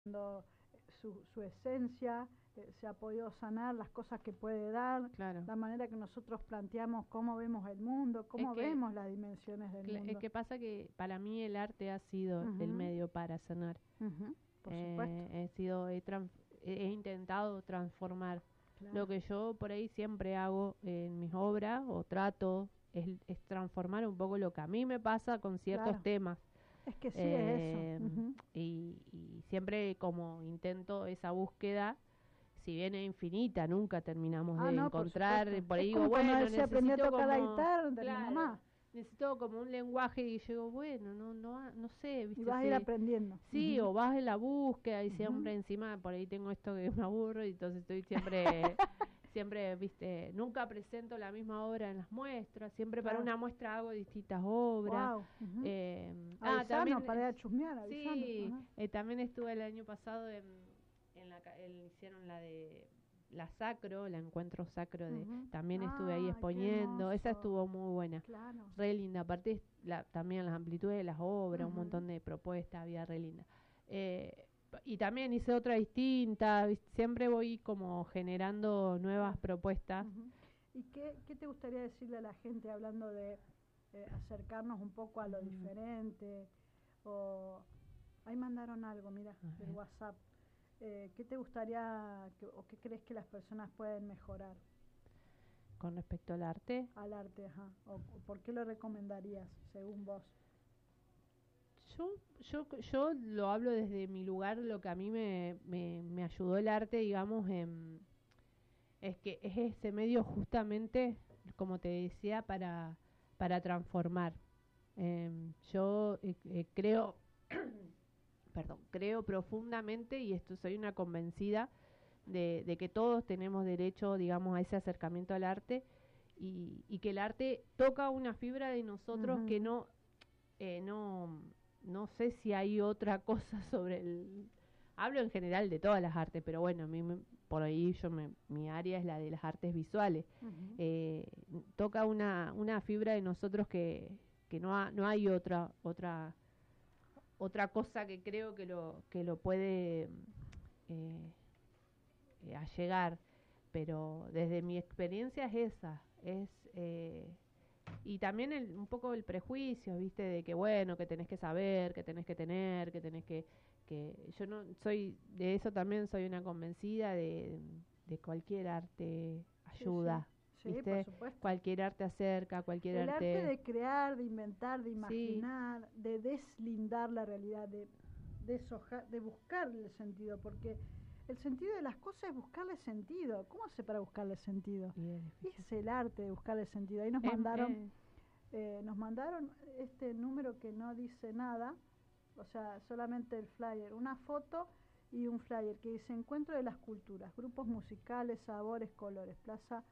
cuando su esencia se ha podido sanar, las cosas que puede dar, Claro. la manera que nosotros planteamos cómo vemos el mundo, cómo vemos las dimensiones del mundo. Es que pasa que para mí el arte ha sido el medio para sanar. Por supuesto. He intentado transformar. Claro. Lo que yo por ahí siempre hago en mis obras o trato es transformar un poco lo que a mí me pasa con ciertos Claro. temas. Es que sí, es eso. Y siempre como intento esa búsqueda, si bien es infinita, nunca terminamos de encontrar. Por ahí digo, bueno, aprendí a tocar la guitarra, claro, necesito como un lenguaje y yo digo, bueno, no sé, ¿viste? Y vas a ir aprendiendo. Sí, o vas en la búsqueda y siempre encima por ahí tengo esto que me aburro y entonces estoy siempre siempre, viste, nunca presento la misma obra en las muestras, siempre para una muestra hago distintas obras. Wow. También para ir a chusmear, sí, también estuve el año pasado hicieron la de la Sacro, la Encuentro Sacro también estuve ahí exponiendo, esa estuvo muy buena, claro. Re linda, aparte también las amplitudes de las obras, un montón de propuestas, había re linda. Y también hice otra distinta, siempre voy como generando nuevas propuestas. ¿Y qué te gustaría decirle a la gente hablando de acercarnos un poco a lo diferente? O ahí mandaron algo, mira, del WhatsApp. ¿Qué te gustaría o qué crees que las personas pueden mejorar? ¿Con respecto al arte? Al arte, ajá. ¿O por qué lo recomendarías, según vos? Yo lo hablo desde mi lugar, lo que a mí me ayudó el arte, digamos, es que es ese medio justamente, como te decía, para transformar. Yo creo, creo profundamente, y esto soy una convencida, de que todos tenemos derecho, digamos, a ese acercamiento al arte, y que el arte toca una fibra de nosotros que no sé si hay otra cosa sobre hablo en general de todas las artes, pero bueno, a mí por ahí mi área es la de las artes visuales. Toca una fibra de nosotros que no hay otra cosa que creo que lo puede allegar, pero desde mi experiencia es esa, y también un poco el prejuicio, viste, de que bueno, que tenés que saber, que tenés que tener, que tenés que yo no soy de eso, también soy una convencida de cualquier arte ayuda. Sí, ¿viste? Por supuesto. Cualquier arte acerca, cualquier el arte de crear, de inventar, de imaginar, de deslindar la realidad, de deshojar, de buscarle el sentido, porque el sentido de las cosas es buscarle sentido. ¿Cómo hace para buscarle sentido? Es el arte de buscarle sentido. Ahí nos mandaron este número que no dice nada, o sea, solamente el flyer, una foto y un flyer que dice Encuentro de las Culturas, grupos musicales, sabores, colores, Plaza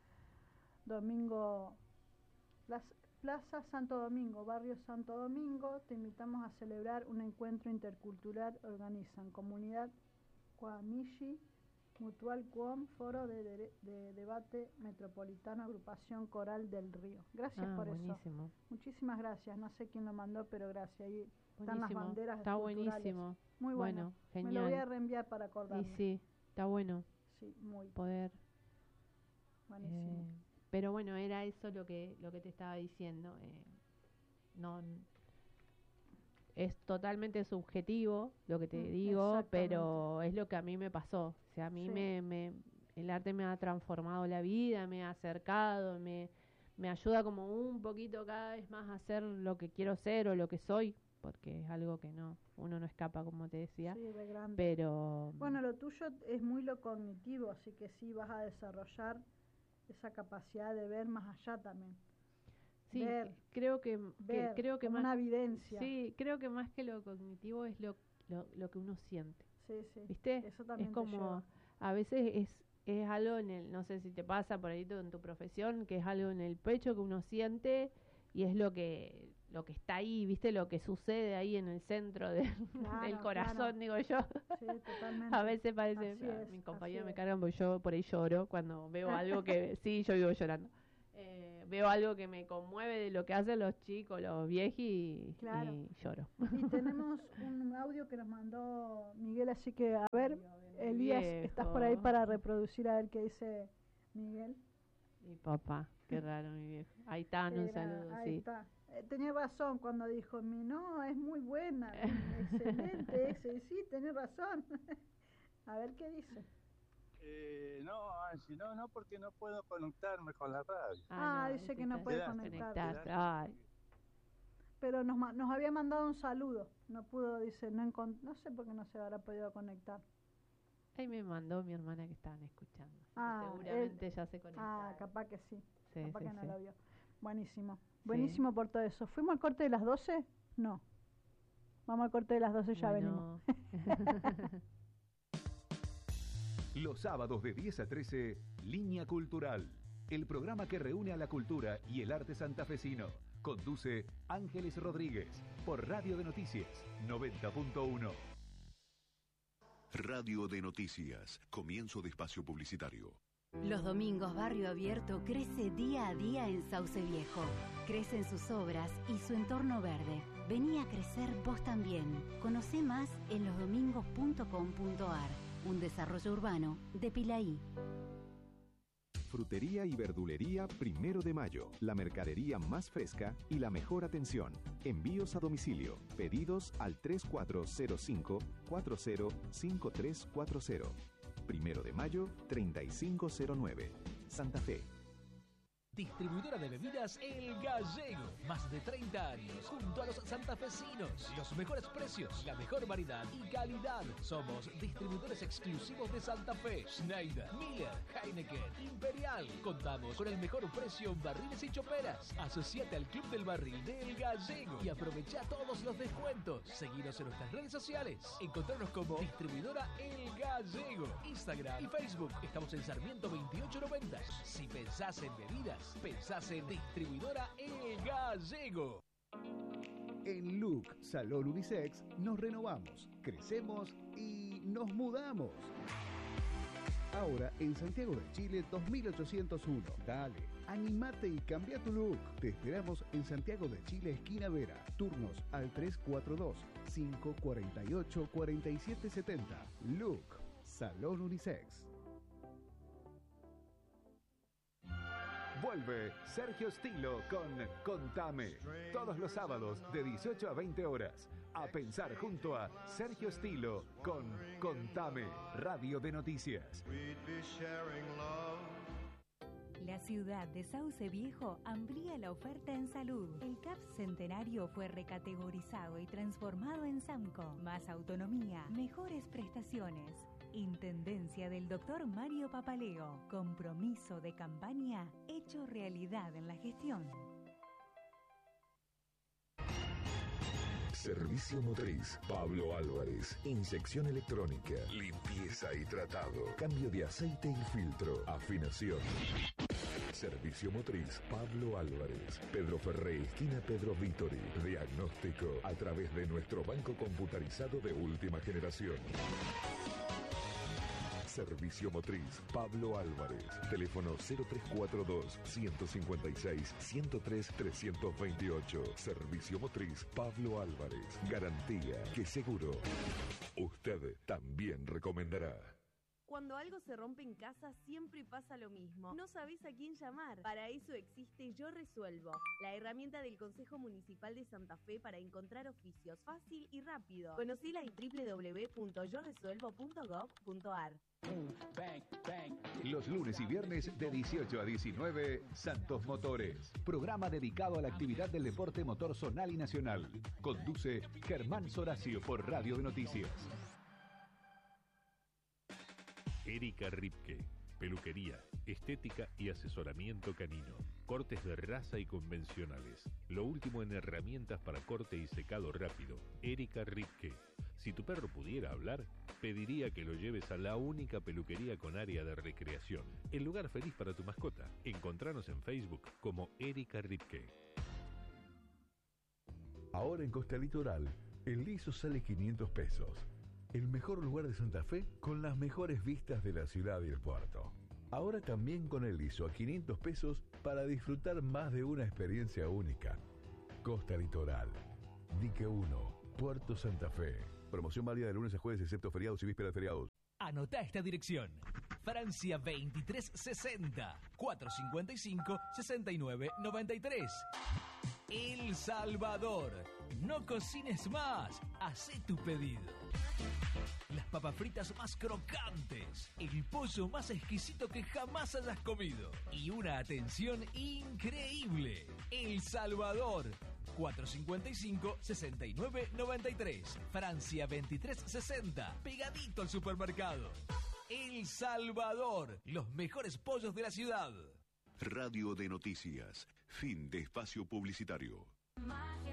Santo Domingo, Barrio Santo Domingo. Te invitamos a celebrar un encuentro intercultural. Organizan Comunidad Cuamishi, Mutual Cuom, Foro de Debate Metropolitano, Agrupación Coral del Río. Gracias por buenísimo. eso. Muchísimas gracias. No sé quién lo mandó, pero gracias. Ahí buenísimo. Están las banderas está culturales. Buenísimo. Muy bueno. Genial. Me lo voy a reenviar para acordarme. Y sí, está bueno. Sí, muy. Poder. Buenísimo. Pero bueno, era eso lo que te estaba diciendo. No es totalmente subjetivo lo que te digo, pero es lo que a mí me pasó. O sea, a mí el arte me ha transformado la vida, me ha acercado, me ayuda como un poquito cada vez más a ser lo que quiero ser o lo que soy, porque es algo que uno no escapa, como te decía. Sí, de grande. Pero bueno, lo tuyo es muy lo cognitivo, así que sí vas a desarrollar esa capacidad de ver más allá también. Sí, creo que como más una evidencia. Sí, creo que más que lo cognitivo es lo que uno siente. Sí, sí. ¿Viste? Eso también es como a veces es algo no sé si te pasa por ahí en tu profesión, que es algo en el pecho que uno siente y es lo que está ahí, ¿viste? Lo que sucede ahí en el centro del corazón, digo yo. Sí, totalmente. A veces parece, mis compañeros me cargan porque yo por ahí lloro cuando veo algo que sí, yo vivo llorando. veo algo que me conmueve de lo que hacen los chicos, los viejos, y lloro. Y tenemos un audio que nos mandó Miguel, así que a ver, Elías, ¿estás por ahí para reproducir a ver qué dice Miguel? Mi papá, qué raro mi viejo. Ahí está, un saludo, ahí está. Tenía razón cuando dijo, no, es muy buena, excelente ese, sí, tenés razón. A ver qué dice. No, Angie, no, porque no puedo conectarme con la radio. No, dice que no puede conectar. Pero nos había mandado un saludo. No pudo, dice, no sé por qué no se habrá podido conectar. Ahí me mandó mi hermana que estaban escuchando. Seguramente ya se conectaron. Capaz que sí. Sí, capaz que no lo vio. Buenísimo. Sí. Buenísimo por todo eso. ¿Fuimos al corte de las 12? No. Vamos al corte de las 12, ya venimos. Los sábados de 10 a 13, Línea Cultural, el programa que reúne a la cultura y el arte santafesino. Conduce Ángeles Rodríguez por Radio de Noticias 90.1. Radio de Noticias, comienzo de espacio publicitario. Los domingos Barrio Abierto crece día a día en Sauce Viejo. Crecen sus obras y su entorno verde. Vení a crecer vos también. Conocé más en losdomingos.com.ar. Un desarrollo urbano de Pilaí. Frutería y verdulería 1 de Mayo. La mercadería más fresca y la mejor atención. Envíos a domicilio. Pedidos al 3405-405340. 1 de Mayo, 3509. Santa Fe. Distribuidora de bebidas El Gallego. Más de 30 años junto a los santafesinos. Los mejores precios, la mejor variedad y calidad. Somos distribuidores exclusivos de Santa Fe. Schneider, Miller, Heineken, Imperial. Contamos con el mejor precio en barriles y choperas. Asociate al Club del Barril de El Gallego y aprovecha todos los descuentos. Seguinos en nuestras redes sociales. Encontrarnos como Distribuidora El Gallego. Instagram y Facebook. Estamos en Sarmiento 2890. Si pensás en bebidas, pensás en Distribuidora El Gallego. En Look Salón Unisex nos renovamos, crecemos y nos mudamos. Ahora en Santiago de Chile 2801. Dale, animate y cambia tu look. Te esperamos en Santiago de Chile, esquina Vera. Turnos al 342-548-4770. Look Salón Unisex. Vuelve Sergio Stilo con Contame. Todos los sábados de 18 a 20 horas. A pensar junto a Sergio Stilo con Contame, Radio de Noticias. La ciudad de Sauce Viejo amplía la oferta en salud. El CAPS Centenario fue recategorizado y transformado en SAMCO. Más autonomía, mejores prestaciones. Intendencia del Dr. Mario Papaleo. Compromiso de campaña hecho realidad en la gestión. Servicio Motriz Pablo Álvarez. Inyección electrónica, limpieza y tratado, cambio de aceite y filtro, afinación. Servicio Motriz Pablo Álvarez. Pedro Ferré, esquina Pedro Vítori. Diagnóstico a través de nuestro banco computarizado de última generación. Servicio Motriz Pablo Álvarez. Teléfono 0342-156-103-328. Servicio Motriz Pablo Álvarez. Garantía que seguro usted también recomendará. Cuando algo se rompe en casa, siempre pasa lo mismo. No sabés a quién llamar. Para eso existe Yo Resuelvo, la herramienta del Consejo Municipal de Santa Fe para encontrar oficios fácil y rápido. Conocila en www.yoresuelvo.gov.ar. Los lunes y viernes de 18 a 19, Santos Motores. Programa dedicado a la actividad del deporte motor zonal y nacional. Conduce Germán Soracio por Radio de Noticias. Erika Ripke, peluquería, estética y asesoramiento canino. Cortes de raza y convencionales. Lo último en herramientas para corte y secado rápido. Erika Ripke. Si tu perro pudiera hablar, pediría que lo lleves a la única peluquería con área de recreación. El lugar feliz para tu mascota. Encontranos en Facebook como Erika Ripke. Ahora en Costa Litoral, el liso sale 500 pesos. El mejor lugar de Santa Fe con las mejores vistas de la ciudad y el puerto. Ahora también con el liso a 500 pesos para disfrutar más de una experiencia única. Costa Litoral, Dique 1, Puerto Santa Fe. Promoción válida de lunes a jueves, excepto feriados y vísperas de feriados. Anota esta dirección. Francia 2360 455 6993. El Salvador. No cocines más. Hacé tu pedido. Las papas fritas más crocantes, el pollo más exquisito que jamás hayas comido y una atención increíble. El Salvador, 455-6993, Francia 2360, pegadito al supermercado. El Salvador, los mejores pollos de la ciudad. Radio de Noticias, fin de espacio publicitario.